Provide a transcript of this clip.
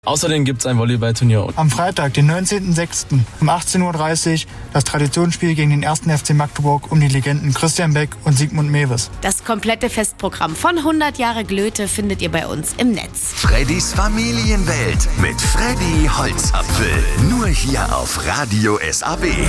Außerdem gibt es ein Volleyballturnier. Am Freitag, den 19.06. um 18.30 Uhr das Traditionsspiel gegen den 1. FC Magdeburg um die Legenden Christian Beck und Sigmund Mewes. Das komplette Festprogramm von 100 Jahre Glöte findet ihr bei uns im Netz. Freddys Familienwelt mit Freddy Holzapfel. Nur hier auf Radio SAB.